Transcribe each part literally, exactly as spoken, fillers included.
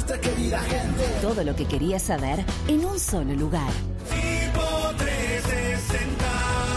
nuestra querida gente. Todo lo que querías saber en un solo lugar. Tipo trescientos sesenta.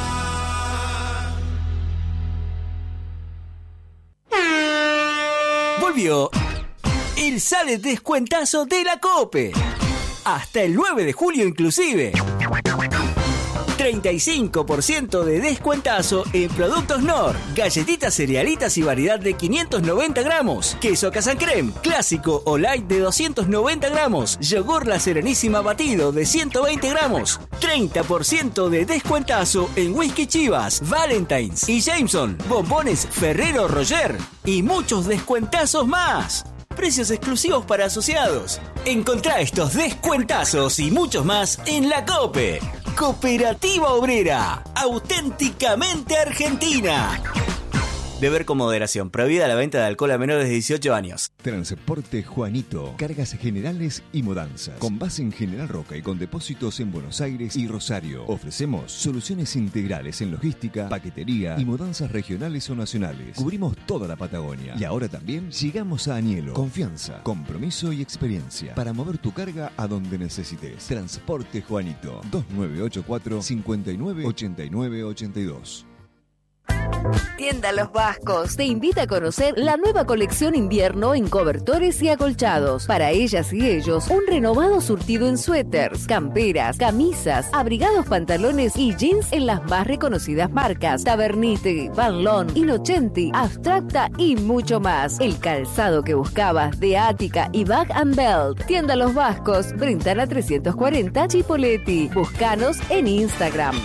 Volvió el Sale Descuentazo de la COPE. Hasta el nueve de julio inclusive. treinta y cinco por ciento de descuentazo en productos Nor, galletitas cerealitas y variedad de quinientos noventa gramos, queso Casan Creme, clásico o light de doscientos noventa gramos, yogur La Serenísima batido de ciento veinte gramos, treinta por ciento de descuentazo en whisky Chivas, Valentine's y Jameson, bombones Ferrero Roger y muchos descuentazos más. Precios exclusivos para asociados. Encontrá estos descuentazos y muchos más en la COPE. Cooperativa Obrera, auténticamente argentina. Beber con moderación. Prohibida la venta de alcohol a menores de dieciocho años. Transporte Juanito. Cargas generales y mudanzas. Con base en General Roca y con depósitos en Buenos Aires y Rosario. Ofrecemos soluciones integrales en logística, paquetería y mudanzas regionales o nacionales. Cubrimos toda la Patagonia. Y ahora también llegamos a Añelo. Confianza, compromiso y experiencia para mover tu carga a donde necesites. Transporte Juanito. dos nueve ocho cuatro, cinco nueve, ocho nueve ocho dos. Tienda Los Vascos te invita a conocer la nueva colección invierno en cobertores y acolchados. Para ellas y ellos, un renovado surtido en suéteres, camperas, camisas, abrigados, pantalones y jeans en las más reconocidas marcas: Tabernite, Van Loon, Innocenti, Abstracta y mucho más. El calzado que buscabas de Ática y Bag and Belt. Tienda Los Vascos, Brintana trescientos cuarenta, Chipoleti. Búscanos en Instagram.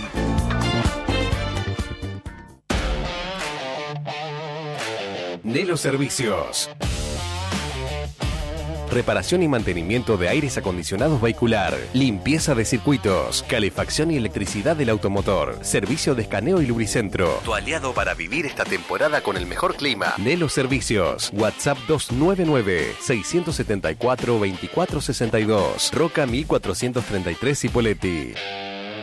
Nelo Servicios. Reparación y mantenimiento de aires acondicionados vehicular, limpieza de circuitos, calefacción y electricidad del automotor, servicio de escaneo y lubricentro. Tu aliado para vivir esta temporada con el mejor clima. Nelo Servicios. WhatsApp dos nueve nueve, seis siete cuatro, dos cuatro seis dos. Roca mil cuatrocientos treinta y tres Cipolletti.